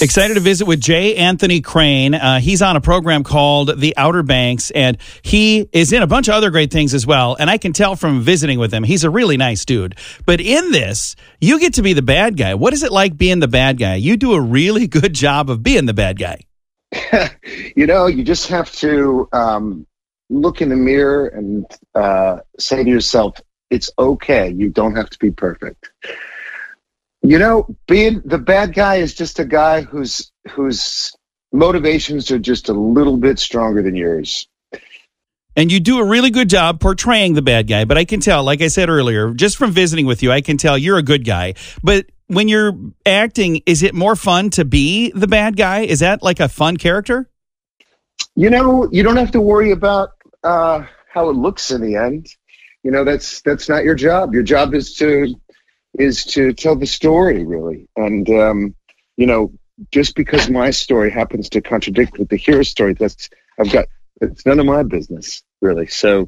Excited to visit with J. Anthony Crane. He's on a program called The Outer Banks, and he is in a bunch of other great things as well. And I can tell from visiting with him, he's a really nice dude. But in this, you get to be the bad guy. What is it like being the bad guy? You do a really good job of being the bad guy. You just have to look in the mirror and say to yourself, it's okay. You don't have to be perfect. Being the bad guy is just a guy whose motivations are just a little bit stronger than yours. And you do a really good job portraying the bad guy, but I can tell, like I said earlier, just from visiting with you, I can tell you're a good guy. But when you're acting, is it more fun to be the bad guy? Is that like a fun character? You don't have to worry about how it looks in the end. That's not your job. Your job is to tell the story, really. And, just because my story happens to contradict with the hero story, it's none of my business, really. So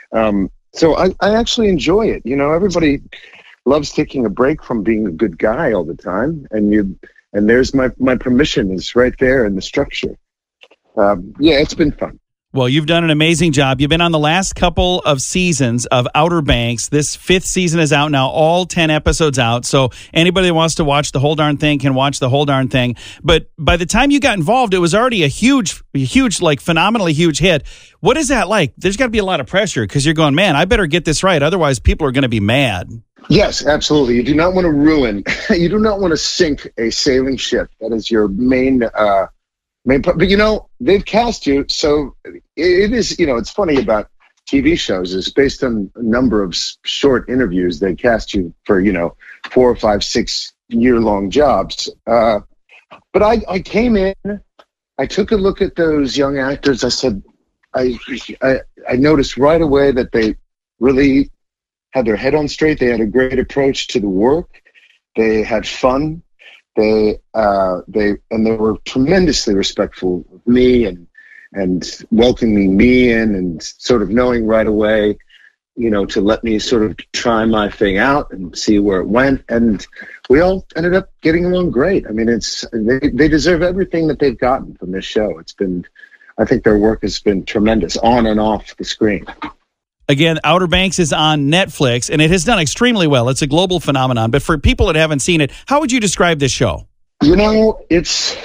I actually enjoy it. Everybody loves taking a break from being a good guy all the time. And there's my permission is right there in the structure. It's been fun. Well, you've done an amazing job. You've been on the last couple of seasons of Outer Banks. This 5th season is out now, all 10 episodes out. So anybody that wants to watch the whole darn thing can watch the whole darn thing. But by the time you got involved, it was already a huge, like phenomenally huge hit. What is that like? There's got to be a lot of pressure because you're going, man, I better get this right. Otherwise, people are going to be mad. Yes, absolutely. You do not want to you do not want to sink a sailing ship. That is your main but they've cast you, so it is. It's funny about TV shows is based on a number of short interviews. They cast you for 4 or 5, 6 year-long jobs. But I came in, I took a look at those young actors. I said, I noticed right away that they really had their head on straight. They had a great approach to the work. They had fun. They were tremendously respectful of me and welcoming me in and sort of knowing right away, to let me sort of try my thing out and see where it went. And we all ended up getting along great. I mean, they deserve everything that they've gotten from this show. I think their work has been tremendous on and off the screen. Again, Outer Banks is on Netflix, and it has done extremely well. It's a global phenomenon. But for people that haven't seen it, how would you describe this show? It's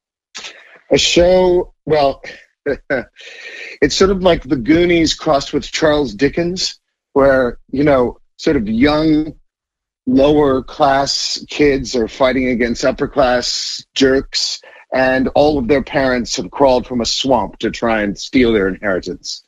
a show, well, it's sort of like the Goonies crossed with Charles Dickens, where, sort of young, lower-class kids are fighting against upper-class jerks, and all of their parents have crawled from a swamp to try and steal their inheritance.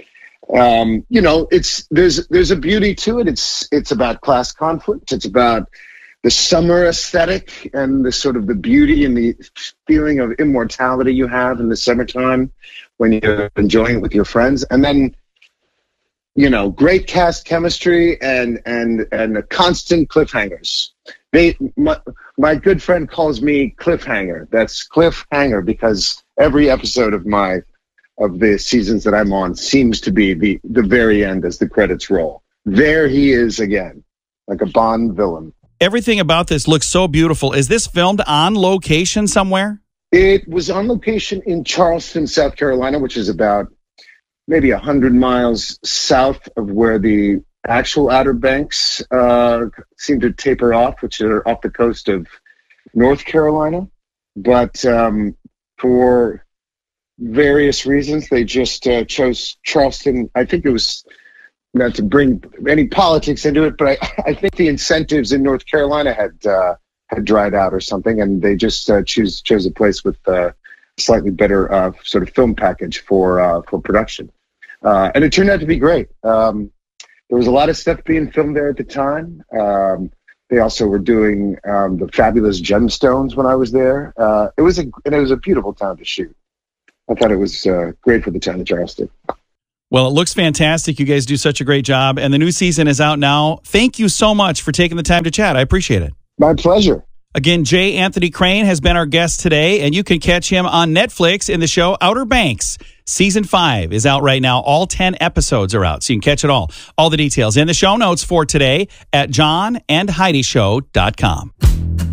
There's a beauty to it. It's about class conflict. It's about the summer aesthetic and the sort of the beauty and the feeling of immortality you have in the summertime when you're enjoying it with your friends. And then, great cast chemistry and constant cliffhangers. My good friend calls me Cliffhanger. That's Cliffhanger because every episode of the seasons that I'm on seems to be the very end as the credits roll. There he is again, like a Bond villain. Everything about this looks so beautiful. Is this filmed on location somewhere? It was on location in Charleston, South Carolina, which is about maybe 100 miles south of where the actual Outer Banks seem to taper off, which are off the coast of North Carolina. But for various reasons, they just chose Charleston. I think it was not to bring any politics into it, but I think the incentives in North Carolina had dried out or something, and they just chose a place with a slightly better sort of film package for production. And it turned out to be great. There was a lot of stuff being filmed there at the time. They also were doing the Fabulous Gemstones when I was there. It was a beautiful town to shoot. I thought it was great for the town of Charleston. Well, it looks fantastic. You guys do such a great job. And the new season is out now. Thank you so much for taking the time to chat. I appreciate it. My pleasure. Again, J. Anthony Crane has been our guest today, and you can catch him on Netflix in the show Outer Banks. Season 5 is out right now. All 10 episodes are out, so you can catch it all. All the details in the show notes for today at johnandheidishow.com.